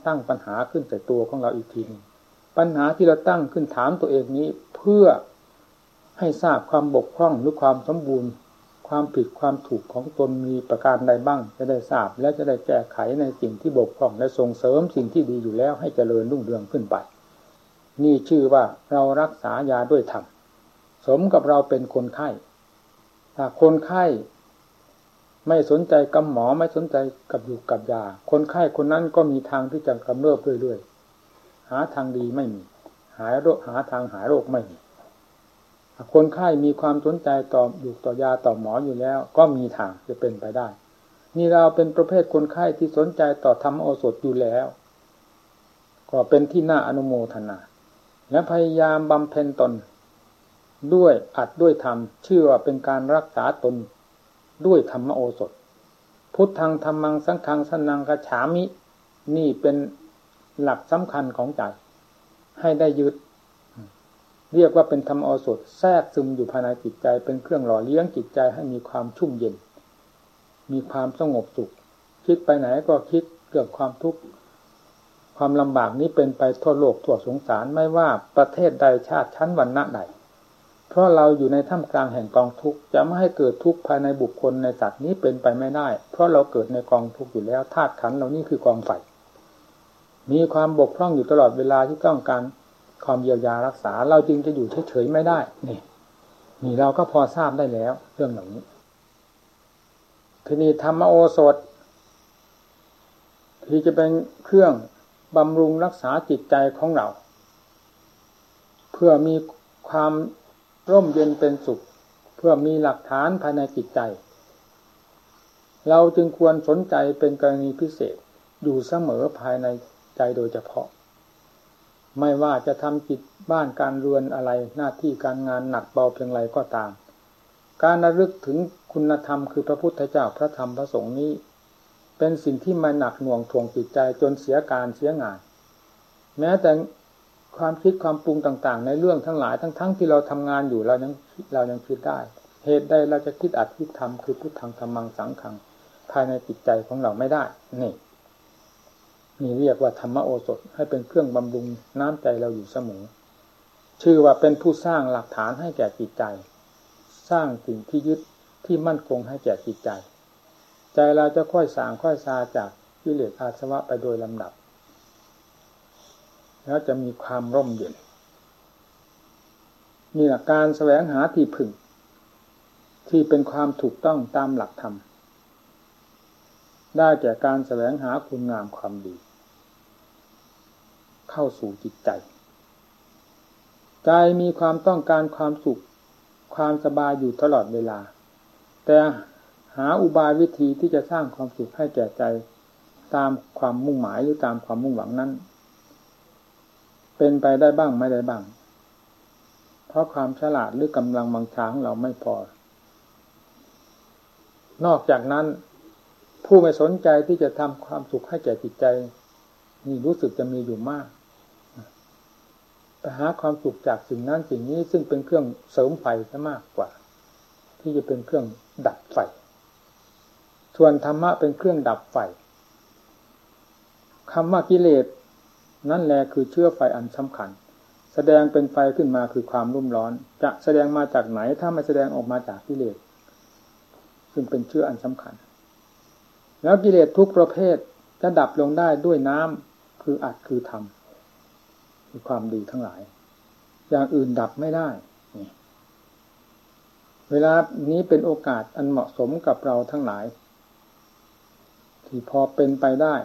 ตั้งปัญหาขึ้นใส่ตัวของเราอีกทีนึงปัญหาที่เราตั้งขึ้นถามตัวเองนี้เพื่อให้ทราบความบกพร่องหรือความสมบูรณ์ความผิดความถูกของตนมีประการใดบ้างจะได้ทราบและจะได้แก้ไขในสิ่งที่บกพร่องและส่งเสริมสิ่งที่ดีอยู่แล้วให้เจริญรุ่งเรืองขึ้นไปนี่ชื่อว่าเรารักษายาด้วยธรรมสมกับเราเป็นคนไข้ถ้าคนไข้ไม่สนใจกับหมอไม่สนใจกับอยู่กับยาคนไข้คนนั้นก็มีทางที่จะกำเริบเรื่อยๆหาทางดีไม่มีหายโรคหาทางหายโรคไม่มีคนไข้มีความสนใจต่ออยู่ต่อยาต่อหมออยู่แล้วก็มีทางจะเป็นไปได้นี่เราเป็นประเภทคนไข้ที่สนใจต่อธรรมโอสถอยู่แล้วก็เป็นที่น่าอนุโมทนาและพยายามบำเพ็ญตนด้วยอัดด้วยธรรมเชื่อว่าเป็นการรักษาตนด้วยธรรมโอสถพุทธังธัมมังสังฆังสรณังคัจฉามินี่เป็นหลักสำคัญของใจให้ได้ยึดเรียกว่าเป็นธรรมโอสถแทรกซึมอยู่ภายในจิตใจเป็นเครื่องหล่อเลี้ยงจิตใจให้มีความชุ่มเย็นมีความสงบสุขคิดไปไหนก็คิดเรื่องความทุกข์ความลำบากนี้เป็นไปทั่วโลกทั่วสงสารไม่ว่าประเทศใดชาติชั้นวรรณะใดเพราะเราอยู่ในท่ามกลางแห่งกองทุกข์จะไม่ให้เกิดทุกข์ภายในบุคคลในสัตว์นี้เป็นไปไม่ได้เพราะเราเกิดในกองทุกข์อยู่แล้วธาตุขันธ์เหล่านี้คือกองไฟมีความบกพร่องอยู่ตลอดเวลาที่ต้องการความเยียวยารักษาเราจึงจะอยู่เฉยๆไม่ได้นี่เราก็พอทราบได้แล้วเรื่องเหล่านี้ทีนี้ธรรมโอสถที่จะเป็นเครื่องบำรุงรักษาจิตใจของเราเพื่อมีความร่มเย็นเป็นสุขเพื่อมีหลักฐานภายในจิตใจเราจึงควรสนใจเป็นกรณีพิเศษอยู่เสมอภายในใจโดยเฉพาะไม่ว่าจะทำกิจบ้านการเรือนอะไรหน้าที่การงานหนักเบาเพียงไรก็ตามการระลึกถึงคุณธรรมคือพระพุทธเจ้าพระธรรมพระสงฆ์นี้เป็นสิ่งที่มาหนักหน่วงถ่วงจิตใจจนเสียการเสียงานแม้แต่ความคิดความปรุงต่างๆในเรื่องทั้งหลายทั้งที่เราทำงานอยู่เรายังคิดได้เหตุใดเราจะคิดอัดคิดทำคือพุทธังธัมมังสังฆังภายในจิตใจของเราไม่ได้นี่เรียกว่าธรรมโอสถให้เป็นเครื่องบำรุงน้ำใจเราอยู่เสมอชื่อว่าเป็นผู้สร้างหลักฐานให้แก่จิตใจสร้างสิ่งที่ยึดที่มั่นคงให้แก่จิตใจใจเราจะค่อยสางค่อยซาจากกิเลสอาสวะไปโดยลำดับแล้วจะมีความร่มเย็นนี่แหละการแสวงหาที่พึ่งที่เป็นความถูกต้องตามหลักธรรมได้แก่การแสวงหาคุณงามความดีเข้าสู่จิตใจใจมีความต้องการความสุขความสบายอยู่ตลอดเวลาแต่หาอุบายวิธีที่จะสร้างความสุขให้แก่ใจตามความมุ่งหมายหรือตามความมุ่งหวังนั้นเป็นไปได้บ้างไม่ได้บ้างเพราะความฉลาดหรือกำลังบังชาของเราไม่พอนอกจากนั้นผู้ไม่สนใจที่จะทำความสุขให้แก่จิตใจนี่รู้สึกจะมีอยู่มากไปหาความสุขจากสิ่งนั้นสิ่งนี้ซึ่งเป็นเครื่องเสริมไฟซะมากกว่าที่จะเป็นเครื่องดับไฟส่วนธรรมะเป็นเครื่องดับไฟคำว่ากิเลสนั่นแหละคือเชื้อไฟอันสำคัญแสดงเป็นไฟขึ้นมาคือความรุ่มร้อนจะแสดงมาจากไหนถ้าไม่แสดงออกมาจากกิเลสซึ่งเป็นเชื้ออันสำคัญแล้วกิเลสทุกประเภทจะดับลงได้ด้วยน้ำคืออัดคือธรรมคือความดีทั้งหลายอย่างอื่นดับไม่ได้เวลานี้เป็นโอกาสอันเหมาะสมกับเราทั้งหลายที่พอเป็นไปได้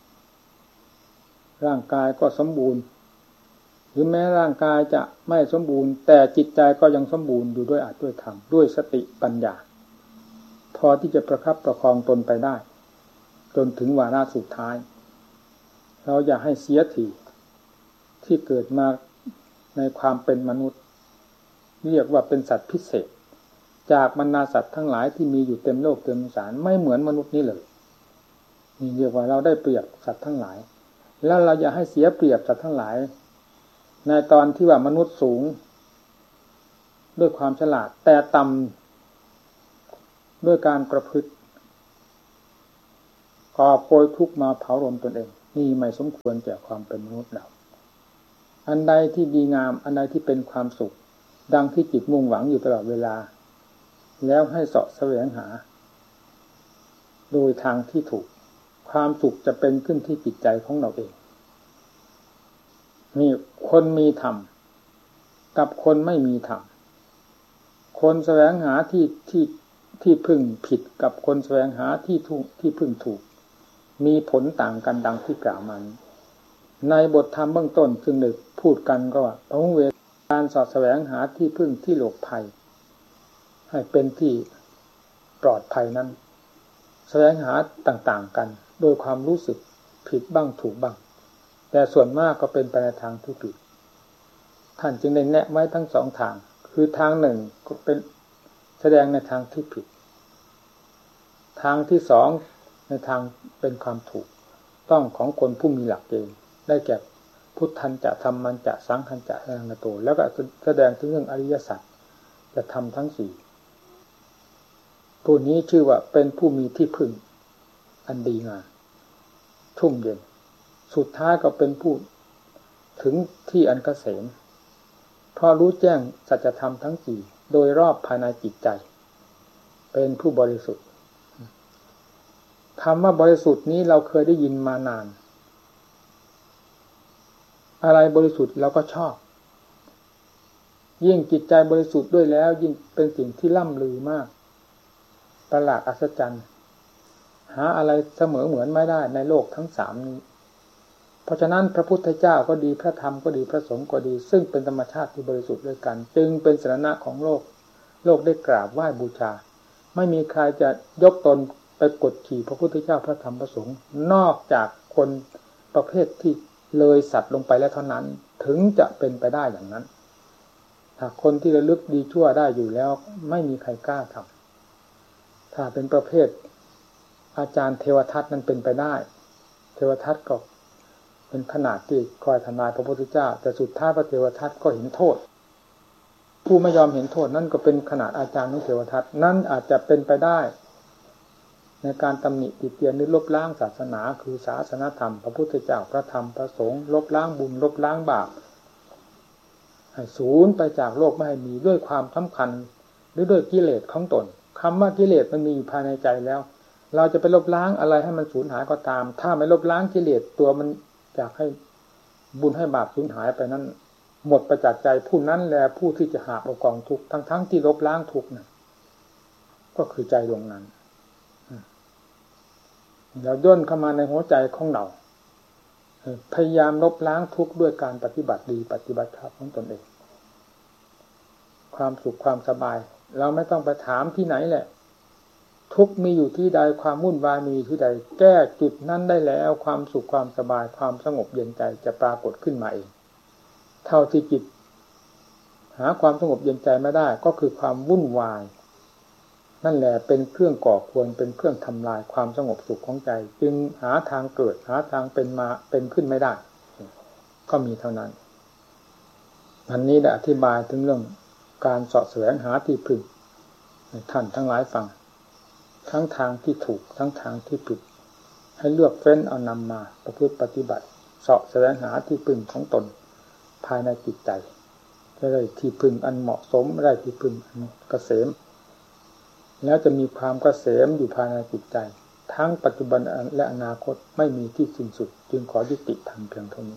ร่างกายก็สมบูรณ์หรือแม้ร่างกายจะไม่สมบูรณ์แต่จิตใจก็ยังสมบูรณ์อยู่ด้วยอัดด้วยธรรมด้วยสติปัญญาพอที่จะประคับประคองตนไปได้จนถึงวาระสุดท้ายเราอย่าให้เสียทีที่เกิดมาในความเป็นมนุษย์เรียกว่าเป็นสัตว์พิเศษจากบรรดาสัตว์ทั้งหลายที่มีอยู่เต็มโลกเต็มสงสารไม่เหมือนมนุษย์นี้เลยนี่เรียกว่าเราได้เปรียบสัตว์ทั้งหลายแล้วเราอย่าให้เสียเปรียบสัตว์ทั้งหลายในตอนที่ว่ามนุษย์สูงด้วยความฉลาดแต่ต่ำด้วยการประพฤติก่อโพยทุกข์มาเผารนตนเองนี่ไม่สมควรแก่ความเป็นมนุษย์เราอันใดที่ดีงามอันใดที่เป็นความสุขดังที่จิตมุ่งหวังอยู่ตลอดเวลาแล้วให้เสาะแสวงหาโดยทางที่ถูกความสุขจะเป็นขึ้นที่จิตใจของเราเองนี่คนมีธรรมกับคนไม่มีธรรมคนแสวงหาที่พึ่งผิดกับคนแสวงหาที่พึ่งถูกมีผลต่างกันดังที่กล่าวมาในบทธรรมเบื้องต้นจึงได้พูดกันก็ว่าพระเวทการสอดแสวงหาที่พึ่งที่หลบภัยให้เป็นที่ปลอดภัยนั้นแสวงหาต่างๆกันโดยความรู้สึกผิดบ้างถูกบ้างแต่ส่วนมากก็เป็นไปในทางที่ผิดท่านจึงได้แนะไว้ทั้งสองทางคือทางหนึ่งก็เป็นแสดงในทางที่ผิดทางที่สองในทางเป็นความถูกต้องของคนผู้มีหลักเกณฑ์ได้แก่พุทธันจะธรรมันจะสังฆันจะอนันโตแล้วก็แสดงถึงเรื่องอริยสัจจะทำทั้งสี่ผู้นี้ชื่อว่าเป็นผู้มีที่พึ่งอันดีงามชุ่มเย็นสุดท้ายก็เป็นผู้ถึงที่อันเกษมเพราะรู้แจ้งสัจธรรมทั้งสี่โดยรอบภายในจิตใจเป็นผู้บริสุทธิ์คำว่าบริสุทธิ์นี้เราเคยได้ยินมานานอะไรบริสุทธิ์เราก็ชอบยิ่งจิตใจบริสุทธิ์ด้วยแล้วยิ่งเป็นสิ่งที่ล่ำลือมากประหลาดอัศจรรย์หาอะไรเสมอเหมือนไม่ได้ในโลกทั้งสามนี้เพราะฉะนั้นพระพุทธเจ้าก็ดีพระธรรมก็ดีพระสงฆ์ก็ดีซึ่งเป็นธรรมชาติที่บริสุทธิ์ด้วยกันจึงเป็นสรณะของโลกได้กราบไหว้บูชาไม่มีใครจะยกตนไปกดขี่พระพุทธเจ้าพระธรรมพระสงฆ์นอกจากคนประเภทที่เลยสัตว์ลงไปแล้วเท่านั้นถึงจะเป็นไปได้อย่างนั้นถ้าคนที่ระลึกดีชั่วได้อยู่แล้วไม่มีใครกล้าทำถ้าเป็นประเภทอาจารย์เทวทัตนั้นเป็นไปได้เทวทัตก็เป็นขนาดที่คอยทำลายพระพุทธเจ้าแต่สุดท้ายพระเทวทัตก็เห็นโทษผู้ไม่ยอมเห็นโทษนั่นก็เป็นขนาดอาจารย์ของเทวทัตนั่นอาจจะเป็นไปได้ในการตำหนิติเตียนหรือลบล้างศาสนาคือศาสนธรรมพระพุทธเจ้าพระธรรมพระสงฆ์ลบล้างบุญลบล้างบาปให้สูญไปจากโลกไม่ให้มีด้วยความสำคัญหรือด้วยกิเลสของตนคำว่ากิเลสมันมีอยู่ภายในใจแล้วเราจะไปลบล้างอะไรให้มันสูญหายก็ตามถ้าไม่ลบล้างกิเลสตัวมันอยากให้บุญให้บาปสูญหายไปนั้นหมดประจักษ์ใจผู้นั้นแหละผู้ที่จะหาเอากองทุกข์ทั้งที่ลบล้างทุกข์นั่นก็คือใจดวงนั้นเราย่นเข้ามาในหัวใจของเราพยายามลบล้างทุกข์ด้วยการปฏิบัติดีปฏิบัติชอบของตนเองความสุขความสบายเราไม่ต้องไปถามที่ไหนแหละทุกข์มีอยู่ที่ใดความวุ่นวายมีที่ใดแก้จุดนั้นได้แล้วความสุขความสบายความสงบเย็นใจจะปรากฏขึ้นมาเองเท่าที่จิตหาความสงบเย็นใจไม่ได้ก็คือความวุ่นวายนั่นแหละเป็นเครื่องก่อควรเป็นเครื่องทำลายความสงบสุขของใจจึงหาทางเกิดหาทางเป็นมาเป็นขึ้นไม่ได้ก็มีเท่านั้นอันนี้ได้อธิบายถึงเรื่องการเสาะแสวงหาที่พึ่งให้ท่านทั้งหลายฟังทั้งทางที่ถูกทั้งทางที่ผิดให้เลือกเฟ้นเอานำมาประพฤติปฏิบัติเสาะแสวงหาที่พึ่งของตนภายในจิตใจจะได้ที่พึ่งอันเหมาะสมได้ที่พึ่งอันเกษมแล้วจะมีความเกษมอยู่ภายในจิตใจทั้งปัจจุบันและอนาคตไม่มีที่สิ้นสุดจึงขอยุติธรรมเพียงเท่านี้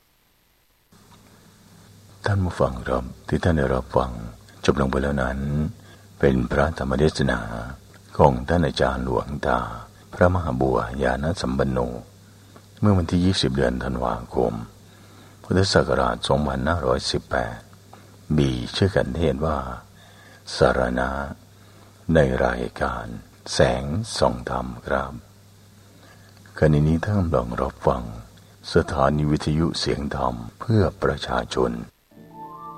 ท่านผู้ฟังครับที่ท่านได้รับฟังจบลงไปแล้วนั้นเป็นพระธรรมเทศนาของท่านอาจารย์หลวงตาพระมหาบัวญาณสัมปันโนเมื่อวันที่20เดือนธันวาคมพุทธศักราช2518มีชื่อกันเทศว่าสารณะในรายการแสงส่องธรรมครับขณะนี้ท่านกำลังรับฟังสถานีวิทยุเสียงธรรมเพื่อประชาชน